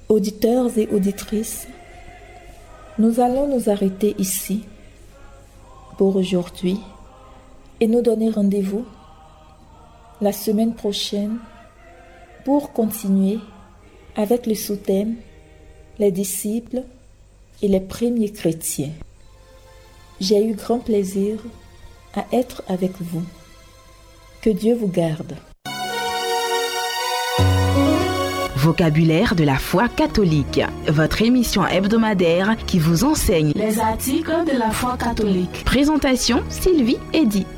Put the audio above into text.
Auditeurs et auditrices, nous allons nous arrêter ici pour aujourd'hui et nous donner rendez-vous la semaine prochaine pour continuer avec le sous-thème les disciples et les premiers chrétiens. J'ai eu grand plaisir à être avec vous. Que Dieu vous garde. Vocabulaire de la foi catholique, votre émission hebdomadaire qui vous enseigne les articles de la foi catholique. Présentation Sylvie Eddy.